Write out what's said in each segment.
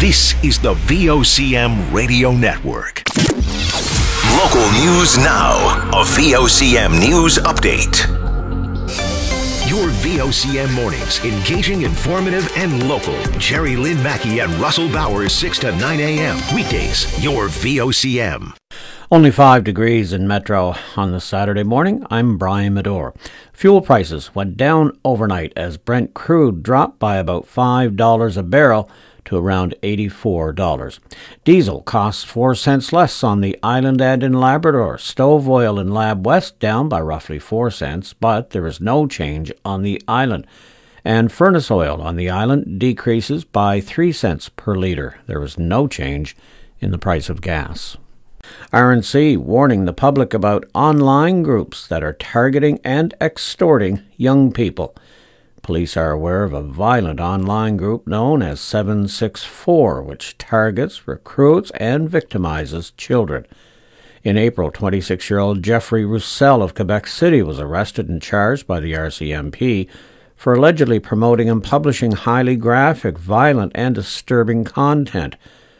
This is the VOCM Radio Network. Local news now. A VOCM news update. Your VOCM mornings, engaging, informative, and local. Jerry Lynn Mackey and Russell Bowers, 6 to 9 a.m. Weekdays, your VOCM. Only 5 degrees in Metro on the Saturday morning. I'm Brian Medore. Fuel prices went down overnight as Brent crude dropped by about $5 a barrel to around $84. Diesel costs 4 cents less on the island and in Labrador. Stove oil in Lab West down by roughly 4 cents, but there is no change on the island. And furnace oil on the island decreases by 3 cents per litre. There is no change in the price of gas. RNC warning the public about online groups that are targeting and extorting young people. Police are aware of a violent online group known as 764, which targets, recruits, and victimizes children. In April, 26-year-old Jeffrey Roussel of Quebec City was arrested and charged by the RCMP for allegedly promoting and publishing highly graphic, violent, and disturbing content.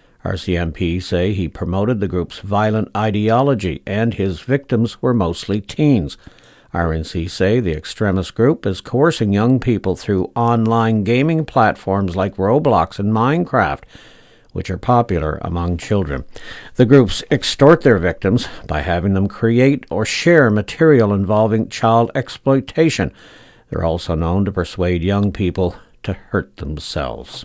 RCMP say he promoted the group's violent ideology and his victims were mostly teens. RNC say the extremist group is coercing young people through online gaming platforms like Roblox and Minecraft, which are popular among children. The groups extort their victims by having them create or share material involving child exploitation. They're also known to persuade young people to hurt themselves.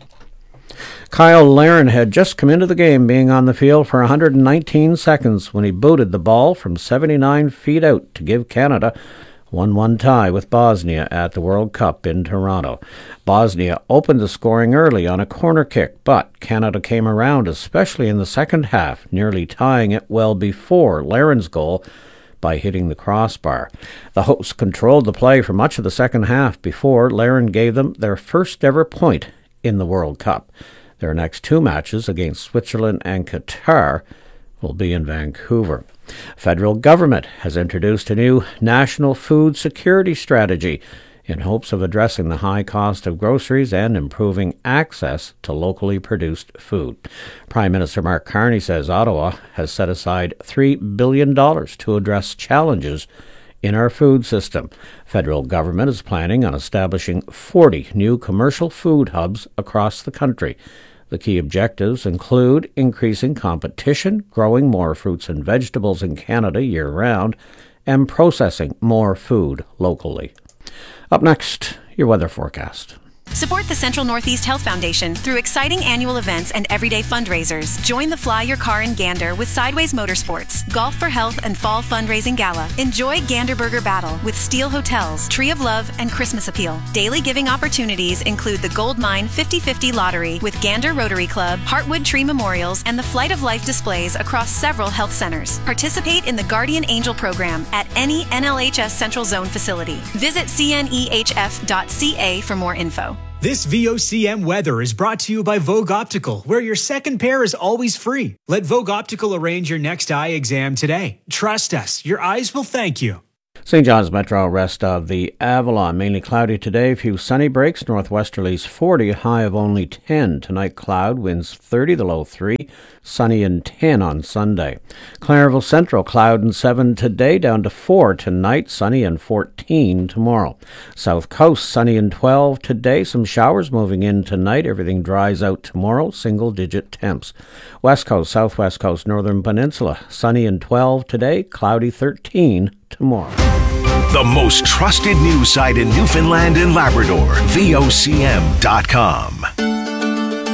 Kyle Larin had just come into the game being on the field for 119 seconds when he booted the ball from 79 feet out to give Canada a 1-1 tie with Bosnia at the World Cup in Toronto. Bosnia opened the scoring early on a corner kick, but Canada came around, especially in the second half, nearly tying it well before Larin's goal by hitting the crossbar. The hosts controlled the play for much of the second half before Larin gave them their first ever point in the World Cup. Their next 2 matches against Switzerland and Qatar will be in Vancouver. Federal government has introduced a new national food security strategy in hopes of addressing the high cost of groceries and improving access to locally produced food. Prime Minister Mark Carney says Ottawa has set aside $3 billion to address challenges in our food system. Federal government is planning on establishing 40 new commercial food hubs across the country. The key objectives include increasing competition, growing more fruits and vegetables in Canada year-round, and processing more food locally. Up next, your weather forecast. Support the Central Northeast Health Foundation through exciting annual events and everyday fundraisers. Join the Fly Your Car in Gander with Sideways Motorsports, Golf for Health and Fall Fundraising Gala. Enjoy Ganderburger Battle with Steel Hotels, Tree of Love, and Christmas Appeal. Daily giving opportunities include the Gold Mine 50/50 Lottery with Gander Rotary Club, Heartwood Tree Memorials, and the Flight of Life displays across several health centers. Participate in the Guardian Angel program at any NLHS Central Zone facility. Visit cnehf.ca for more info. This VOCM weather is brought to you by Vogue Optical, where your second pair is always free. Let Vogue Optical arrange your next eye exam today. Trust us, your eyes will thank you. St. John's Metro, rest of the Avalon. Mainly cloudy today, few sunny breaks, northwesterlies 40, high of only 10. Tonight cloud, winds 30, the low 3, sunny and 10 on Sunday. Clairville Central, cloud and 7 today, down to 4 tonight, sunny and 14 tomorrow. South Coast, sunny and 12 today, some showers moving in tonight, everything dries out tomorrow, single-digit temps. West Coast, Southwest Coast, Northern Peninsula, sunny and 12 today, cloudy 13 tomorrow. The most trusted news site in Newfoundland and Labrador, VOCM.com.